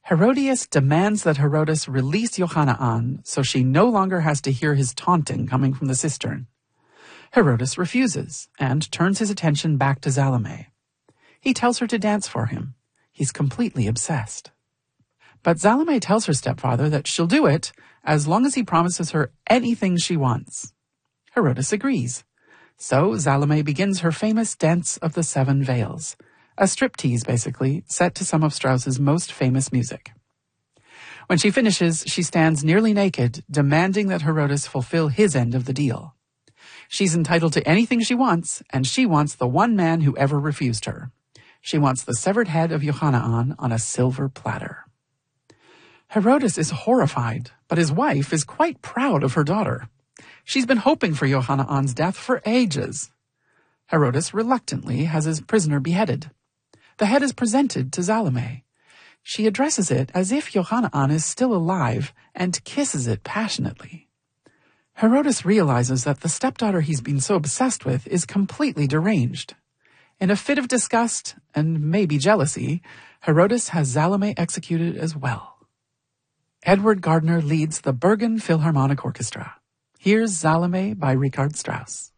Herodias demands that Herodes release Johanna An so she no longer has to hear his taunting coming from the cistern. Herodes refuses and turns his attention back to Salome. He tells her to dance for him. He's completely obsessed. But Salome tells her stepfather that she'll do it as long as he promises her anything she wants. Herodes agrees. So Salome begins her famous Dance of the Seven Veils, a striptease basically, set to some of Strauss's most famous music. When she finishes, she stands nearly naked, demanding that Herodes fulfill his end of the deal. She's entitled to anything she wants, and she wants the one man who ever refused her. She wants the severed head of Johanna An on a silver platter. Herodes is horrified, but his wife is quite proud of her daughter. She's been hoping for Johanna An's death for ages. Herodes reluctantly has his prisoner beheaded. The head is presented to Salome. She addresses it as if Johanna An is still alive and kisses it passionately. Herodes realizes that the stepdaughter he's been so obsessed with is completely deranged. In a fit of disgust and maybe jealousy, Herodes has Salome executed as well. Edward Gardner leads the Bergen Philharmonic Orchestra. Here's Salome by Richard Strauss.